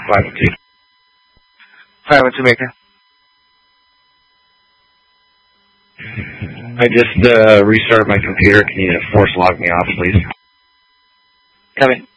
512. 512 Baker. I just restarted my computer. Can you force log me off, please? Come in.